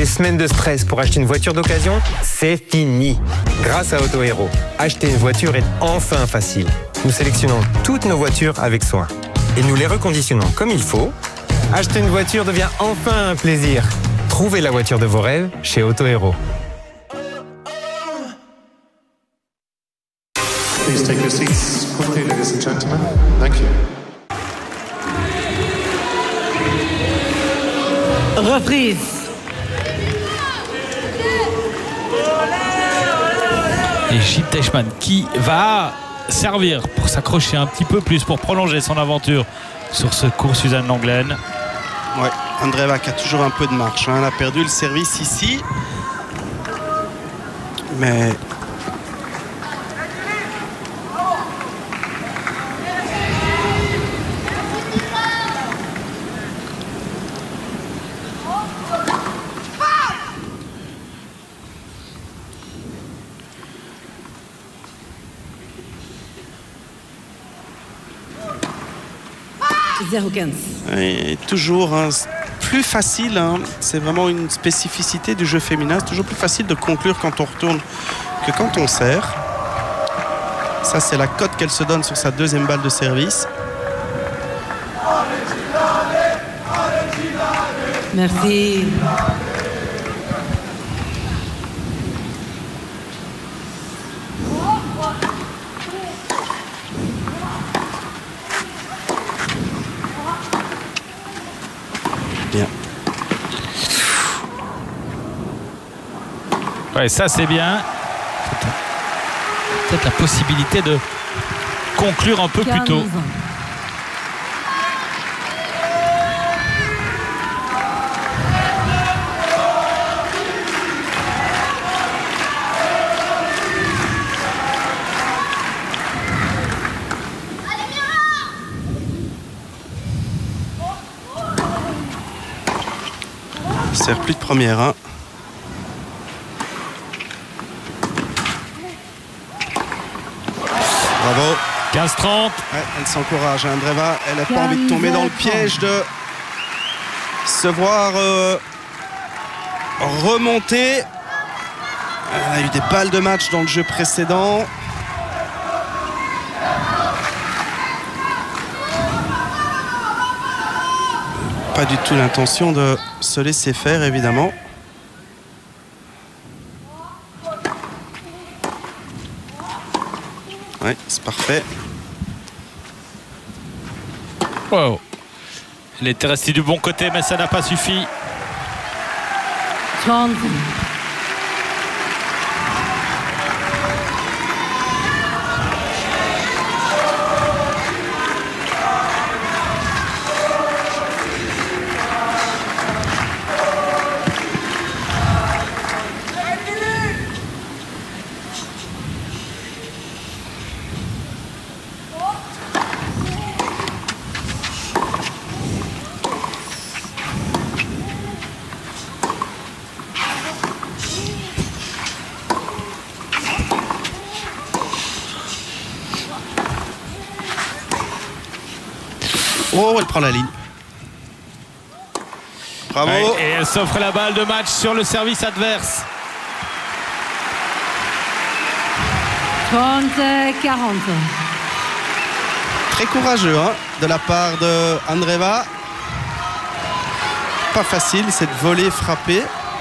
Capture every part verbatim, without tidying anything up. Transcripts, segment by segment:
Les semaines de stress pour acheter une voiture d'occasion, c'est fini. Grâce à Auto Hero, acheter une voiture est enfin facile. Nous sélectionnons toutes nos voitures avec soin. Et nous les reconditionnons comme il faut. Acheter une voiture devient enfin un plaisir. Trouvez la voiture de vos rêves chez Auto Hero. Please take your seats quickly, ladies and gentlemen. Thank you. Reprise. Et Gilles Teichmann qui va servir pour s'accrocher un petit peu plus, pour prolonger son aventure sur ce cours Suzanne Lenglen. Ouais, Andreeva qui a toujours un peu de marche, hein. Elle a perdu le service ici, mais zéro quinze. et toujours hein, plus facile, hein. C'est vraiment une spécificité du jeu féminin. C'est toujours plus facile de conclure quand on retourne que quand on sert. Ça, c'est la cote qu'elle se donne sur sa deuxième balle de service. Merci. Bien. Ouais, ça c'est bien. Peut-être la possibilité de conclure un peu plus tôt. Sert plus de première, hein. Bravo. quinze trente. Ouais, elle s'encourage, hein, Andreeva. Elle n'a pas envie de tomber dans le piège de se voir euh, remonter. Elle a eu des balles de match dans le jeu précédent. Pas du tout l'intention de se laisser faire, évidemment. Ouais, c'est parfait. Wow. Elle était restée du bon côté, mais ça n'a pas suffi. trente. Oh, elle prend la ligne. Bravo. Ouais, et elle s'offre la balle de match sur le service adverse. trente quarante. Très courageux hein, de la part de Andreeva. Pas facile cette volée frappée.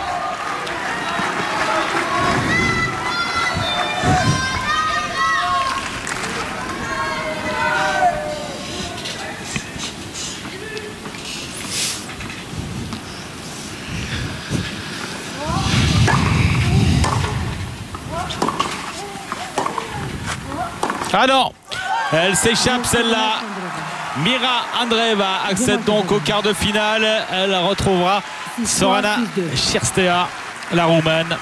Ah non, elle s'échappe celle-là. Mira Andreeva accède donc au quart de finale. Elle retrouvera Sorana Cirstea, la Roumaine.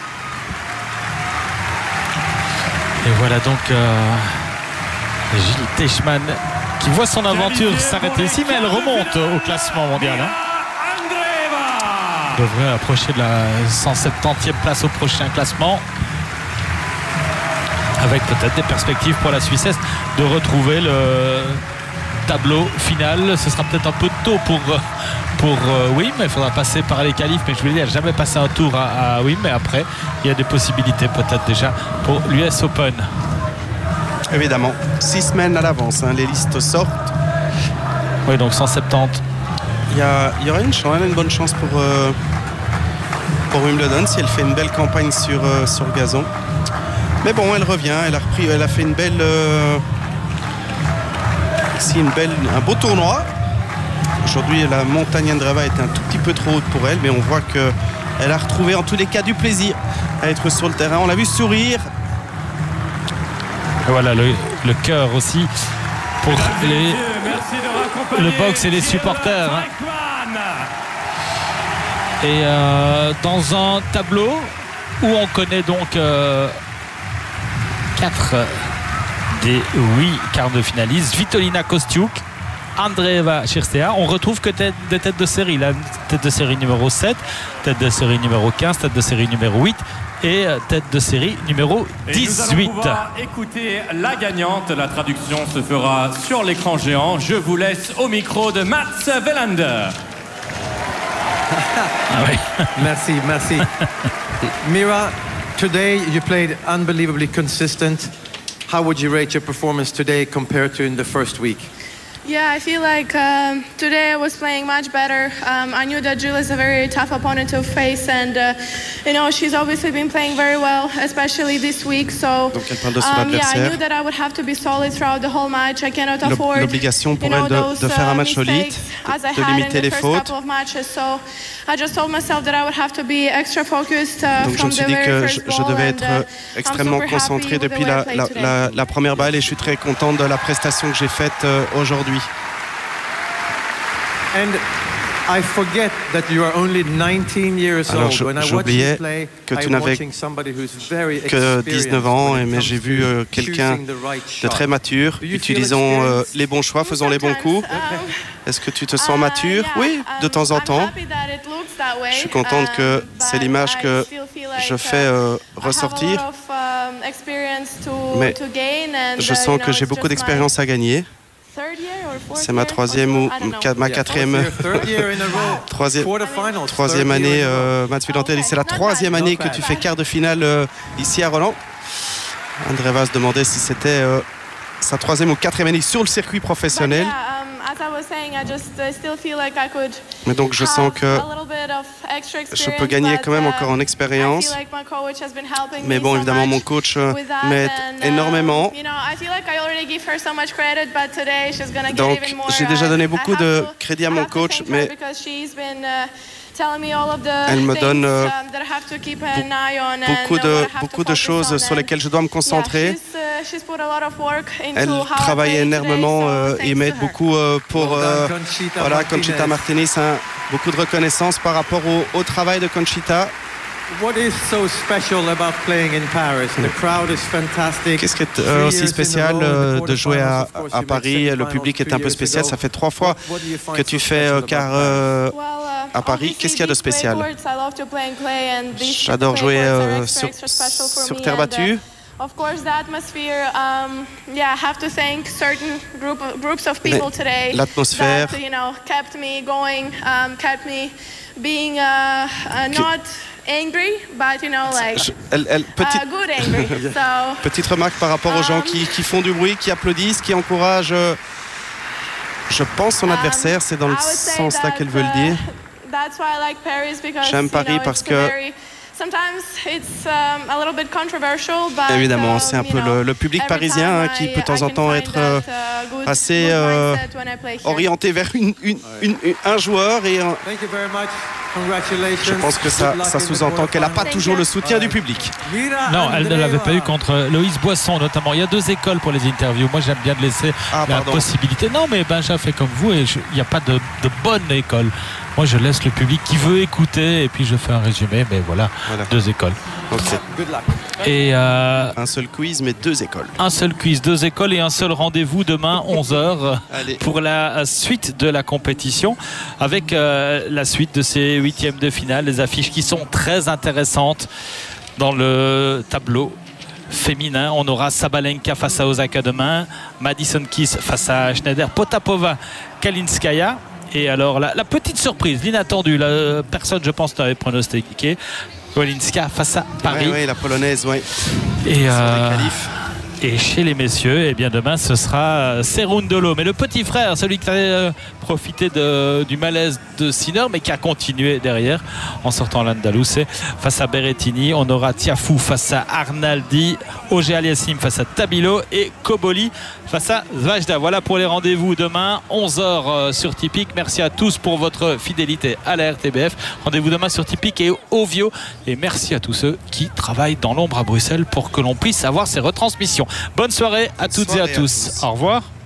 Et voilà donc euh, Gilles Teichmann qui voit son aventure s'arrêter ici, mais elle remonte au classement mondial. Hein. Elle devrait approcher de la cent septantième place au prochain classement, avec peut-être des perspectives pour la Suissesse de retrouver le tableau final. Ce sera peut-être un peu tôt pour pour euh, Wim. Il faudra passer par les qualifs, mais je voulais dire, jamais passé un tour à, à Wim. Mais après, il y a des possibilités peut-être déjà pour l'U S Open. Évidemment, six semaines à l'avance, hein, les listes sortent. Oui, donc cent soixante-dix. Il y, a, il y aura une, chance, une bonne chance pour, euh, pour Wimbledon si elle fait une belle campagne sur, euh, sur gazon. Mais bon, elle revient, elle a, repris, elle a fait une belle, euh, ici une belle, un beau tournoi. Aujourd'hui, la montagne Andreeva est un tout petit peu trop haute pour elle, mais on voit qu'elle a retrouvé en tous les cas du plaisir à être sur le terrain. On l'a vu sourire. Et voilà le, le cœur aussi pour les, le box et les supporters. Hein. Et euh, dans un tableau où on connaît donc euh, quatre des huit quarts de finalistes, Svitolina Kostiuk, Andreeva Cirstea, on retrouve que tête, des têtes de série, la tête de série numéro sept, tête de série numéro quinze, tête de série numéro huit et tête de série numéro dix-huit. Et nous allons pouvoir écouter la gagnante. La traduction se fera sur l'écran géant. Je vous laisse au micro de Mats Wilander. Ah oui. Merci, merci. Mira, today you played unbelievably consistent. How would you rate your performance today compared to in the first week? Yeah, I feel like um, today I was playing much better. Um, I knew that Jill is a very tough opponent to face, and uh, you know she's obviously been playing very well, especially this week. So Donc elle parle de son um, yeah, I adversaire. knew that I would have to be solid throughout the whole match. I cannot afford L'obligation pour you know, elle de, those, de faire un uh, match solide, as I de had in limiter the les first fautes. couple of matches. So I just told myself that I would have to be extra focused uh, Donc je from me suis the dit very que first je, je ball, devais and, être uh, euh, I'm extrêmement super concentré happy with the depuis way I la, played la, today. la, la première balle et je suis très contente de la prestation que j'ai faite euh, aujourd'hui. And I forget that you are only nineteen years Alors, old. je- When I watch j'oubliais you play, que tu I'm n'avais watching somebody who's very que dix-neuf ans, experienced when it mais j'ai comes vu to euh, quelqu'un choosing the right de shot. très mature. Do you feel Utilisons euh, experienced? les bons choix, faisons les bons coups. Est-ce que tu te sens mature? Oui, de temps en temps. Je suis contente que c'est l'image que je fais euh, ressortir. Mais je sens que j'ai beaucoup d'expérience à gagner. C'est ma troisième ou ma quatrième, troisième, troisième année, euh, Mats Wilander. C'est la troisième année que tu fais quart de finale euh, ici à Roland. Andreeva se demandait si c'était euh, sa troisième ou quatrième année sur le circuit professionnel. Mais donc je sens que je peux gagner quand même encore en expérience. Mais bon, évidemment, mon coach euh, m'aide énormément. Donc j'ai déjà donné beaucoup de crédit à mon coach, mais elle me donne euh, beaucoup, de, beaucoup de choses sur lesquelles je dois me concentrer. Elle travaille énormément euh, et m'aide beaucoup euh, pour euh, voilà, Conchita Martinez, hein, beaucoup de reconnaissance par rapport au, au travail de Conchita. Qu'est-ce qui est euh, aussi spécial euh, de jouer à, à Paris? Le public est un peu spécial. Ça fait trois fois que tu fais euh, quart euh, à Paris. Qu'est-ce qu'il y a de spécial? J'adore jouer euh, sur, sur terre battue. Of course, the atmosphere. Um, yeah, I have to thank certain group of, groups of people today. L'atmosphère. That, you know, kept me going, um, kept me being uh, uh, not angry, but you know, like Je, elle, elle, petite, uh, good angry. So, petite remarque par rapport aux gens um, qui, qui font du bruit, qui applaudissent, qui encouragent. Euh, je pense son adversaire, c'est dans le sens là qu'elle veut le dire. J'aime Paris parce que évidemment, c'est un peu le, le public parisien hein, qui peut de temps en temps être euh, assez euh, orienté vers une, une, une, une, un joueur et un... je pense que ça, ça sous-entend qu'elle n'a pas toujours le soutien du public. Non, elle ne l'avait pas eu contre Loïs Boisson notamment. Il y a deux écoles pour les interviews. Moi, j'aime bien de laisser ah, la possibilité. Non, mais Benja fait comme vous et je, il n'y a pas de, de bonne école. Moi, je laisse le public qui veut écouter et puis je fais un résumé. Mais voilà, voilà. Deux écoles. Okay. Et euh, un seul quiz, mais deux écoles. Un seul quiz, deux écoles et un seul rendez-vous demain, onze heures, pour la suite de la compétition. Avec euh, la suite de ces huitièmes de finale, les affiches qui sont très intéressantes dans le tableau féminin. On aura Sabalenka face à Osaka demain, Madison Keys face à Schneider, Potapova, Kalinskaya. Et alors, la, la petite surprise, l'inattendu, la personne, je pense, t'avait pronostiqué. Walinska face à Paris. Oui, oui, la polonaise, oui. Et, euh, les qualifs. Et chez les messieurs, eh bien demain ce sera Cerundolo. Mais le petit frère, celui qui a euh, profité de, du malaise de Sinner, mais qui a continué derrière en sortant l'Andalous, c'est face à Berrettini. On aura Tiafou face à Arnaldi, Auger Aliassime face à Tabilo et Koboli face à Zvajda. Voilà pour les rendez-vous demain, onze heures sur Tipeee. Merci à tous pour votre fidélité à la R T B F. Rendez-vous demain sur Tipeee et Ovio. Et merci à tous ceux qui travaillent dans l'ombre à Bruxelles pour que l'on puisse avoir ces retransmissions. Bonne soirée à toutes et à tous. Au revoir.